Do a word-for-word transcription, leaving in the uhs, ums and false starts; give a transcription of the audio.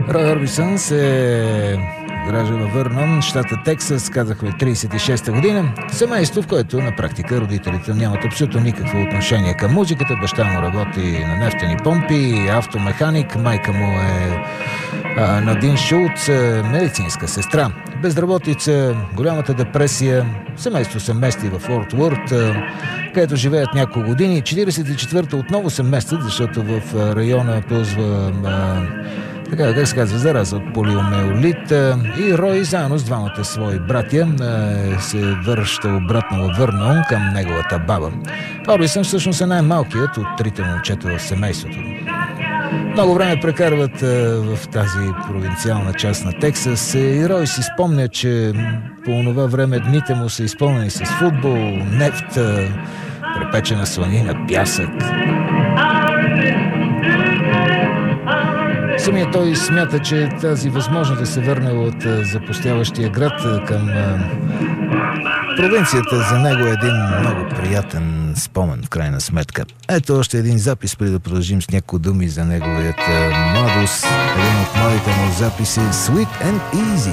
Рой Орбисън се гражда във Върнон, щата Тексас, казахме тридесет и шеста година. Семейство, в което на практика родителите нямат абсолютно никакво отношение към музиката. Баща му работи на нефтени помпи, автомеханик, майка му е а, Надин Шулц, медицинска сестра. Безработица, голямата депресия. Семейство се мести в Форт Уърт, където живеят няколко години. четиридесет и четвърта отново се местят, защото в района пълзва а, така, как се казва, зараза от полиомиелит, и Рой заедно с двамата свои братя се връща обратно във Върнон към неговата баба. Орбисън всъщност е най-малкият от трите момчета в семейството. Много време прекарват в тази провинциална част на Тексас и Рой си спомня, че по това време дните му са изпълнени с футбол, нефт, препечена сланина, пясък. Самият той смята, че тази възможност да се върне от запустяващия град към провинцията за него е един много приятен спомен в крайна сметка. Ето още един запис, преди да продължим с няколко думи за неговият младост. Един от младите му записи Sweet and Easy.